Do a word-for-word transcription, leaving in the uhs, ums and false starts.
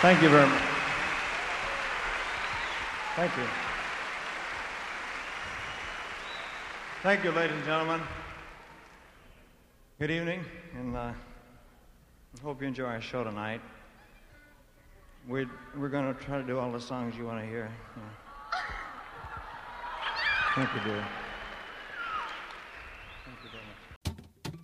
Thank you very much. Thank you. Thank you, ladies and gentlemen. Good evening, and uh, I hope you enjoy our show tonight. We're, we're going to try to do all the songs you want to hear. Yeah. Thank you, dear. Thank you, dear.